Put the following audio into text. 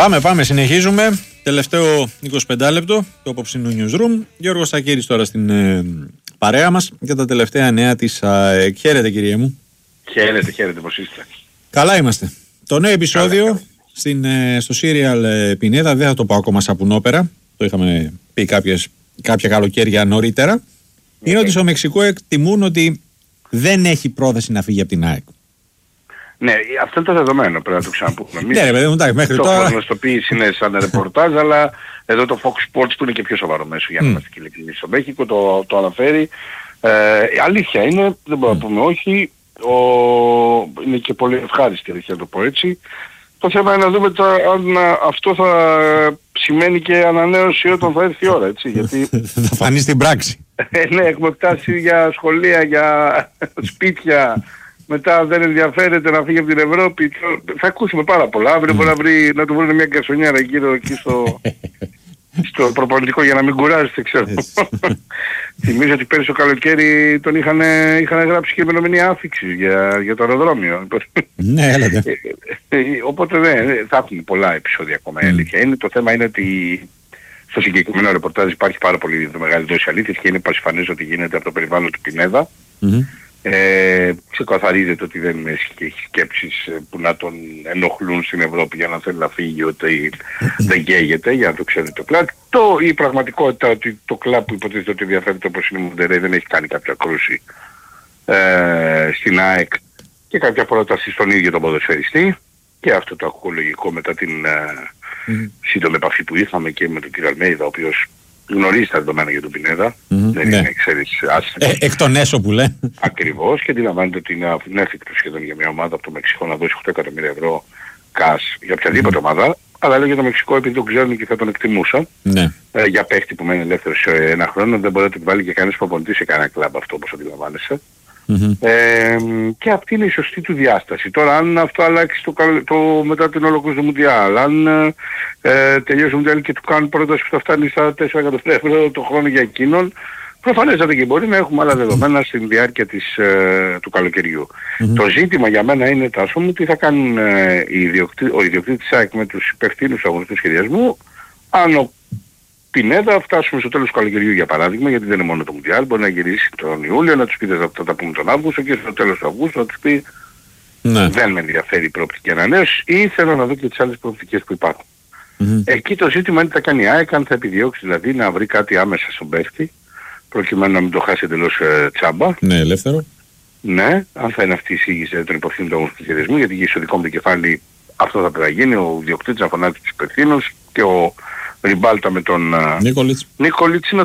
Πάμε, συνεχίζουμε. Τελευταίο 25 λεπτό του απόψινου Newsroom. Γιώργος Σακύρης τώρα στην παρέα μας για τα τελευταία νέα της ΑΕΚ. Χαίρετε, κύριε μου. Χαίρετε, πώς είστε? Καλά είμαστε. Το νέο επεισόδιο στο Serial Πινέδα, δεν θα το πάω ακόμα σαπουνόπερα, το είχαμε πει κάποια καλοκαίρια νωρίτερα, είναι ότι στο Μεξικό εκτιμούν ότι δεν έχει πρόθεση να φύγει από την ΑΕΚ. Ναι, αυτό είναι το δεδομένο, πρέπει να το ξαναπούμε. Ναι, ρε, μέχρι τώρα. Το γνωστοποίηση είναι σαν ρεπορτάζ, αλλά εδώ το Fox Sports που είναι και πιο σοβαρό μέσο, για να είμαστε ειλικρινείς, στο Μέχικο το αναφέρει. Αλήθεια είναι, δεν μπορούμε να πούμε όχι. Είναι και πολύ ευχάριστη, αλήθεια, να το πω έτσι. Το θέμα είναι να δούμε αν αυτό θα σημαίνει και ανανέωση όταν θα έρθει η ώρα, έτσι. Γιατί θα φανεί στην πράξη. Ναι, έχουμε φτάσει για σχολεία, για σπίτια. Μετά δεν ενδιαφέρεται να φύγει από την Ευρώπη. Θα ακούσουμε πάρα πολλά. Αύριο μπορεί να του βρουν μια γκαρσονιάρα γύρω εκεί στο προπονητικό για να μην κουράζεται, ξέρω. Θυμίζω ότι πέρυσι το καλοκαίρι τον είχαν γράψει και ημερομηνία άφηξης για το αεροδρόμιο. Ναι, έλατε. Οπότε θα έχουμε πολλά επεισόδια ακόμα, αλήθεια. Το θέμα είναι ότι στο συγκεκριμένο ρεπορτάζ υπάρχει πάρα πολύ μεγάλη δόση αλήθειας και είναι πασιφανές ότι γίνεται από το περιβάλλον του Πινέδα. Ξεκαθαρίζεται ότι δεν έχει σκέψεις που να τον ενοχλούν στην Ευρώπη για να θέλει να φύγει, ότι δεν καίγεται, για να το ξέρετε το κλαμπ. Η πραγματικότητα ότι το κλαμπ που υποτίθεται ότι ενδιαφέρεται όπως είναι η Μοντερέι δεν έχει κάνει κάποια κρούση στην ΑΕΚ και κάποια πρόταση στον ίδιο τον ποδοσφαιριστή, και αυτό το ακούω λογικό μετά την σύντομη επαφή που είχαμε και με τον κύριο Αλμέιδα, ο οποίος γνωρίζει τα δεδομένα για τον Πινέδα. Δεν είναι, ξέρεις, άσχετος. Εκ των έσω που λέει. Ακριβώς, και αντιλαμβάνεται ότι είναι ανέφικτο σχεδόν για μια ομάδα από το Μεξικό να δώσει 8 εκατομμύρια ευρώ cash για οποιαδήποτε ομάδα. Αλλά λέει για το Μεξικό, επειδή τον ξέρουν και θα τον εκτιμούσαν. Για παίχτη που μένει ελεύθερος σε ένα χρόνο, δεν μπορεί να την βάλει και κανένας προπονητής σε κανένα κλαμπ, αυτό όπως αντιλαμβάνεσαι. Και αυτή είναι η σωστή του διάσταση. Τώρα αν αυτό αλλάξει μετά την ολοκλήρωση του Μουντιάλ, αν τελειώσει το Μουντιάλ και του κάνουν πρόταση που θα φτάνει στα 4 εκατομμύρια ευρώ το χρόνο για εκείνον, προφανέστατα και μπορεί να έχουμε άλλα δεδομένα στην διάρκεια του καλοκαιριού. Το ζήτημα για μένα είναι, Τάσο μου, τι θα κάνουν ο ιδιοκτήτης ΑΕΚ με τους υπευθύνους του αγωνιστικού σχεδιασμού, αν Πινέδα φτάσουμε στο τέλος του καλοκαιριού, για παράδειγμα, γιατί δεν είναι μόνο το Μουντιάλ, μπορεί να γυρίσει τον Ιούλιο, να τους πει θα τα πούμε τον Αύγουστο και στο τέλος του Αυγούστου να τους πει δεν με ενδιαφέρει η προοπτική ανανέωση ή θέλω να δω και τις άλλες προοπτικές που υπάρχουν. Εκεί το ζήτημα είναι τι θα κάνει η ΑΕΚ, αν θα επιδιώξει δηλαδή να βρει κάτι άμεσα στον παίχτη, προκειμένου να μην το χάσει εντελώς τσάμπα. Ναι, ελεύθερο. Ναι, αν θα είναι αυτή η εισήγηση των υπευθύνων του αγωνιστικού σχεδιασμού, γιατί στο δικό μου το κεφάλι αυτό θα πρέπει να γίνει, ο ιδιοκτήτης να φωνάζει τους υπευθύνους και ο Ριμπάλτα με τον Νίκολιτς